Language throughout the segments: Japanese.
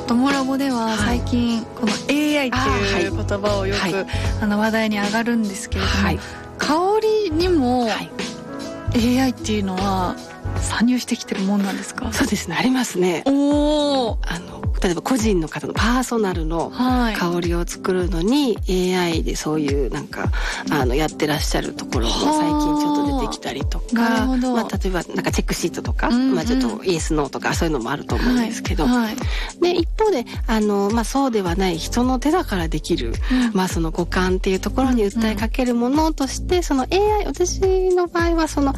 トモラボでは最近この AI っていう言葉をよく話題に上がるんですけれども、香りにも AI っていうのは参入してきてるもんなんですか？ そうですね、ありますね。例えば個人の方のパーソナルの香りを作るのに AI でそういうなんかやってらっしゃるところも最近ちょっと出てきたりとか、例えばなんかチェックシートとか、ちょっとイエスノーとかそういうのもあると思うんですけど、で一方でそうではない人の手だからできる、その五感っていうところに訴えかけるものとして、その AI、 私の場合はその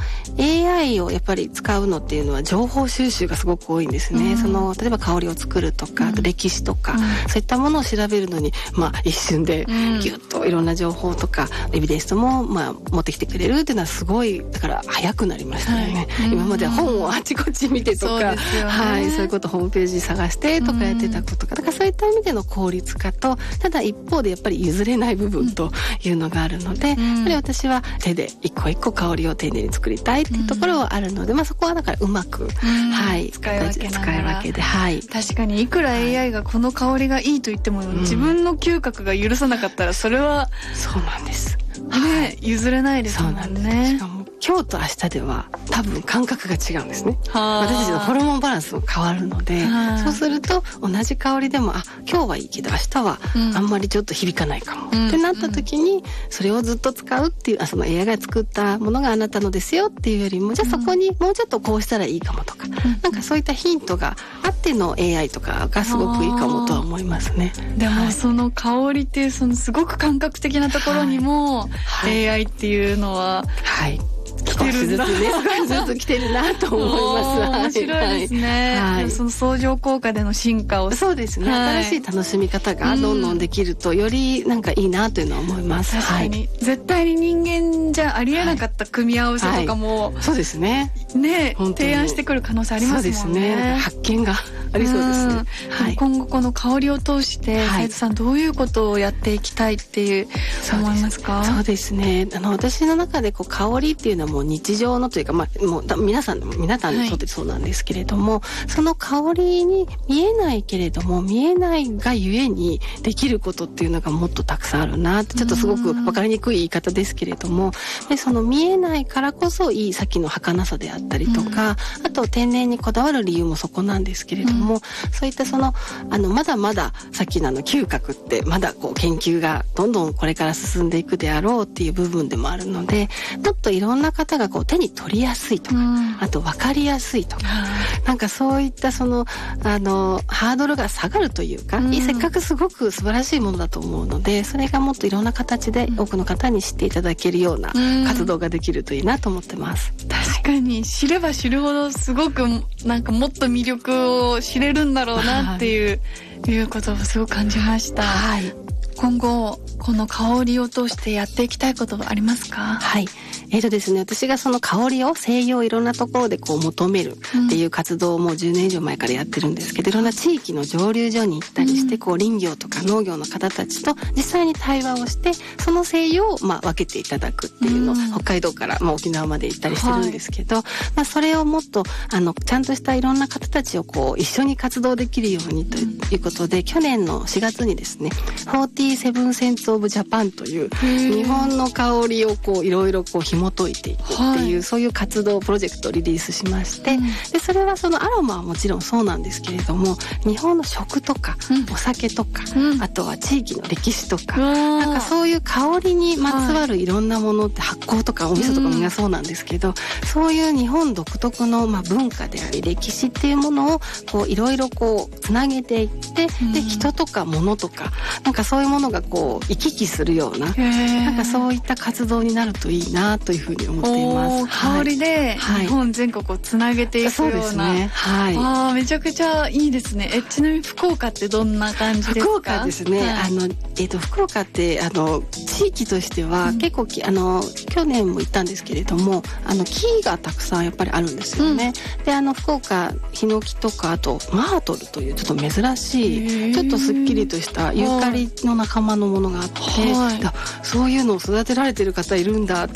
AI をやっぱり使うのっていうのは情報収集がすごく多いんですね。その例えば香りを作るとか、あと歴史とか、そういったものを調べるのに、一瞬でギュッといろんな情報とかエビデンスも持ってきてくれるっていうのはすごい、だから早くなりましたよね。今までは本をあちこち見てとか、そういうことホームページ探してとかやってたことか、だからそういった意味での効率化と、ただ一方でやっぱり譲れない部分というのがあるので、やっぱり私は手で一個一個香りを丁寧に作りたいっていうところはあるので、そこはだからうまく、 使い分けながら、 使い分けで、 確かにいくら AI がこの香りがいいと言っても、自分の嗅覚が許さなかったらそれはそうなんです譲れないですもんね。 そうなんです。しかも今日と明日では多分感覚が違うんですね。私たちのホルモンバランスも変わるので、そうすると同じ香りでも今日はいいけど明日はあんまりちょっと響かないかも、ってなった時に、それをずっと使うっていう、その AI が作ったものがあなたのですよっていうよりも、じゃあそこにもうちょっとこうしたらいいかもとか、なんかそういったヒントがあっての AI とかがすごくいいかもとは思いますね。 でもその香りっていうそのすごく感覚的なところにも AI っていうのは来てるんだ、 少しずつ来てるなと思います。 面白いですね。その相乗効果での進化を、 そうですね、新しい楽しみ方がどんどんできると、よりなんかいいなというのは思います。 確かに、絶対に人間じゃありえなかった組み合わせとかも、 そうですね、 提案してくる可能性ありますもんね。 そうですね、発見がありそうですね。 今後この香りを通して斉藤さんどういうことをやっていきたいっていう思いますか？ そうですね、私の中で香りっていうのはもう日常のというか、もう皆さんにとってそうなんですけれども、その香りに見えないけれども、見えないがゆえにできることっていうのがもっとたくさんあるなって、ちょっとすごく分かりにくい言い方ですけれども、でその見えないからこそいい、さっきの儚さであったりとか、あと天然にこだわる理由もそこなんですけれども、そういったまだまださっきの嗅覚ってまだ研究がどんどんこれから進んでいくであろうっていう部分でもあるので、もっといろんな方が手に取りやすいとか、あと分かりやすいとか、なんかそういったハードルが下がるというか、せっかくすごく素晴らしいものだと思うので、それがもっといろんな形で多くの方に知っていただけるような活動ができるといいなと思ってます。 確かに知れば知るほどすごくなんかもっと魅力を知れるんだろうなっていうことをすごく感じました。今後この香りを通してやっていきたいことはありますか？ ですね、私がその香りを西洋いろんなところで求めるっていう活動をもう10年以上前からやってるんですけど、いろんな地域の蒸留所に行ったりして、林業とか農業の方たちと実際に対話をして、その西洋を分けていただくっていうのを、北海道から沖縄まで行ったりしてるんですけど、それをもっとちゃんとしたいろんな方たちを一緒に活動できるようにということで、去年の4月にですね、47 Scents of Japan という日本の香りをいろいろ紐解いていくっていう、そういう活動プロジェクトをリリースしまして、でそれはそのアロマはもちろんそうなんですけれども、日本の食とか、お酒とか、あとは地域の歴史とか、なんかそういう香りにまつわるいろんなものって、発酵とかお味噌とかみんなそうなんですけど、そういう日本独特の文化であり歴史っていうものをいろいろつなげていって、で人とか物とか、なんかそういうものが行き来するような、なんかそういった活動になるといいなというふうに思っています。 香りで日本全国をつなげていくような、 そうですね、 めちゃくちゃいいですね。ちなみに福岡ってどんな感じですか？ 福岡ですね、福岡って地域としては結構去年も行ったんですけれども、木がたくさんやっぱりあるんですよね。で福岡ヒノキとか、あとマートルというちょっと珍しい、ちょっとすっきりとしたユーカリの仲間のものがあって、そういうのを育てられてる方いるんだっていうことで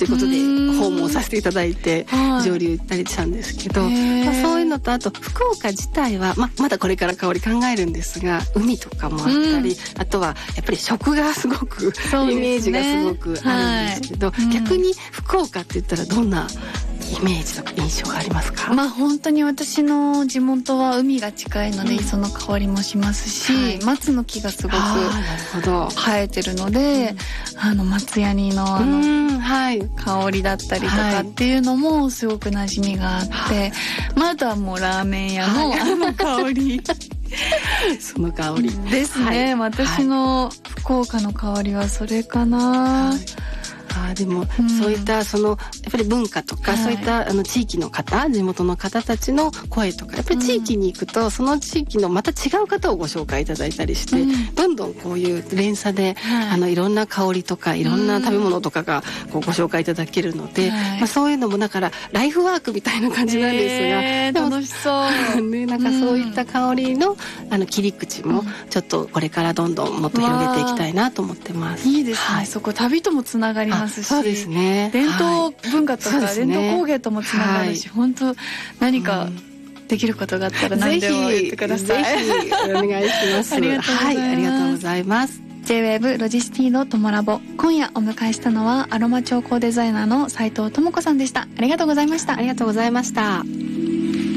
訪問させていただいて、蒸留行ったりしたんですけど、そういうのと、あと福岡自体は、まだこれから香り考えるんですが、海とかもあったり、あとはやっぱり食がすごく、イメージがすごくあるんですけど、逆に福岡って言ったらどんなイメージとか印象がありますか？ 本当に私の地元は海が近いので、磯の香りもしますし、松の木がすごく生えてるので、松ヤニの香りだったりとかっていうのもすごく馴染みがあって、あとはもうラーメン屋の香りその香りですね。私の福岡の香りはそれかな。 でも、そういったやっぱり文化とか、そういった地域の方、地元の方たちの声とか、やっぱり地域に行くと、その地域のまた違う方をご紹介いただいたりして、どんどんこういう連鎖で、いろんな香りとかいろんな食べ物とかがご紹介いただけるので、そういうのもだからライフワークみたいな感じなんですが、 楽しそうね、なんかそういった香りの切り口もちょっとこれからどんどんもっと広げていきたいなと思ってます。 いいですね。そこ旅ともつながりますし、 そうですね、 伝統文化とか伝統工芸ともつながるし、本当何かできることがあったら何でも言ってください。 ぜひお願いします。 ありがとうございます。 ありがとうございます。 J-WAVE ロジスティのトモラボ、今夜お迎えしたのはアロマ調香デザイナーの斉藤智子さんでした。ありがとうございました。 ありがとうございました。